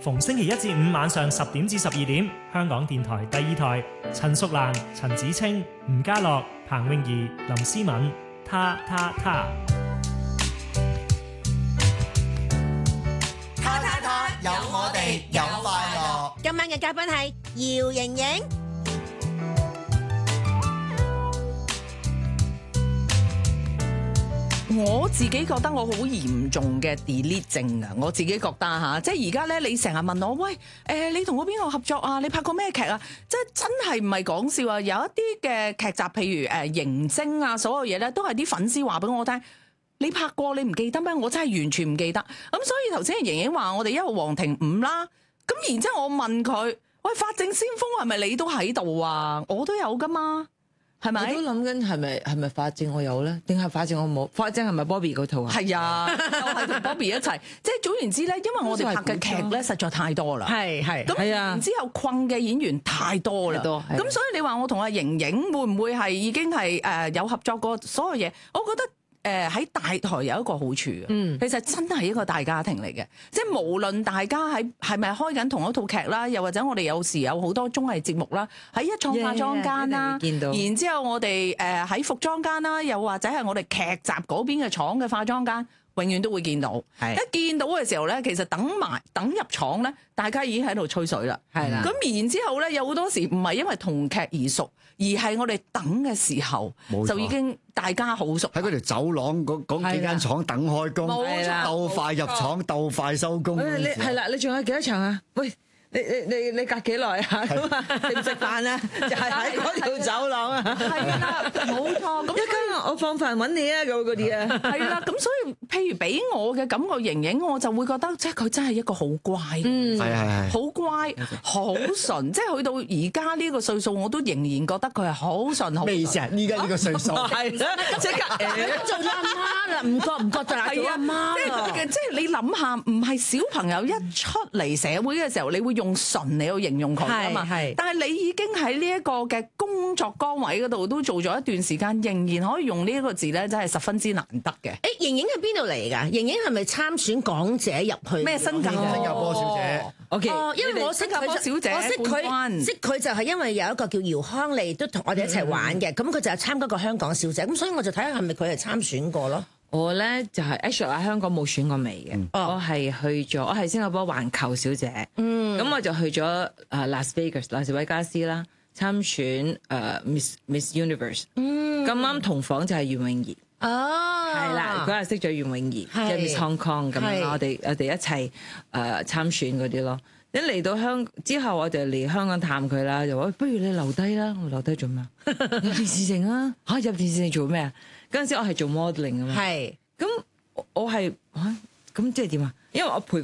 逢星期一至五晚上10點至12點，香港電台第二台，陳淑蘭、陳子清、吳家樂、彭詠儀、林思敏，他。 有我哋有快樂。 今晚嘅嘉賓係姚瑩瑩。 我自己覺得我好嚴重嘅 delete 症啊！我自己覺得嚇，即係而家咧，你成日問我，喂，你同我邊個合作啊？你拍過咩劇啊？即係真係唔係講笑啊！有一啲嘅劇集，譬如刑偵啊，所有嘢咧，都係啲粉絲話俾我聽。你拍過你唔記得咩？我真係完全唔記得。咁所以頭先瑩瑩話我哋1號皇庭5啦，咁然之後我問佢：喂，法證先鋒係咪你都喺度啊？我都有噶嘛，係咪？ 我都諗緊係咪法證我有咧，定係法證我冇？法證係咪 Bobby 嗰套啊？ 係啊，又係同 Bobby 一齊。即係總言之咧，因為我哋拍嘅劇咧實在太多啦。 係咁然之後困嘅演員太多啦。咁所以你話我同阿瑩瑩會唔會係已經係有合作過所有嘢？我覺得。喺大台有一個好處嘅，其實真係一個大家庭嚟嘅，即係無論大家係咪開緊同一套劇啦，又或者我哋有時有好多綜藝節目啦，喺一廠化妝間啦，然之後我哋喺服裝間啦，又或者係我哋劇集嗰邊嘅廠嘅化妝間，永遠都會見到。一見到嘅時候咧，其實等入廠咧，大家已經喺度吹水啦。係啦，咁然之後咧，有好多時唔係因為同劇而熟，而係我哋等嘅時候就已經大家好熟。 喺嗰條走廊嗰幾間廠等開工，鬥快入廠，鬥快收工。 你係啦，你仲有幾多場啊？喂！你隔幾耐啊？咁啊，食唔食飯啊？就係喺嗰條走廊啊！ 係啦，冇錯。咁一間我放飯揾你啊！咁嗰啲啊， 係啦。咁所以，譬如俾我嘅感覺，瑩瑩我就會覺得，即係佢真係一個好乖， 係好乖，好純。即係去到而家呢個歲數，我都仍然覺得佢係好純好。 咩意思啊？依家呢個歲數係啦，即刻做咗阿媽啦，唔覺就係做阿媽啦。 即係你諗下，唔係小朋友一出嚟社會嘅時候，你會用純嚟去形容佢啊嘛，但係你已經喺呢一個嘅工作崗位嗰度都做咗一段時間，仍然可以用呢一個字咧，真係十分之難得嘅。 瑩瑩係邊度嚟㗎？瑩瑩係咪參選港姐入去？ 咩新加坡小姐 ？OK， 因為我識新加坡小姐， 我識佢就係因為有一個叫姚康利都同我哋一齊玩嘅，咁佢就係參加過香港小姐，咁所以我就睇下係咪佢係參選過咯。 我咧就係 actually 喺香港冇選過美嘅，我係新加坡環球小姐，咁我就去咗Las Vegas 拉斯維加斯啦，參選Miss Universe，咁啱同房就係袁詠儀，係啦，嗰日識咗袁詠儀，即係 Miss Hong Kong 咁樣，我哋一齊參選嗰啲咯。一嚟到之後，我就嚟香港探佢啦，就話不如你留低啦，我留低做咩啊？入電視城啊？入電視城做咩啊？嗰陣時我係做 modeling 啊嘛，咁我係咁即係點啊？因為我陪